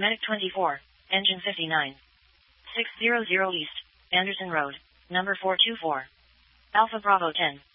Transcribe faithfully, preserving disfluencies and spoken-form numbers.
Medic twenty-four, Engine fifty-nine. six hundred East, Anderson Road, number four two four. Alpha Bravo ten.